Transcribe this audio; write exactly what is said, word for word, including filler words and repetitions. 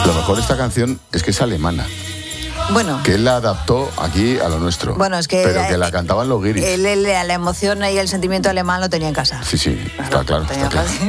Lo mejor de esta canción es que es alemana. Bueno. Que él la adaptó aquí a lo nuestro. Bueno, es que... Pero él, que la cantaban los guiris. Él, él, la emoción y el sentimiento alemán lo tenía en casa. Sí, sí, está claro, está claro.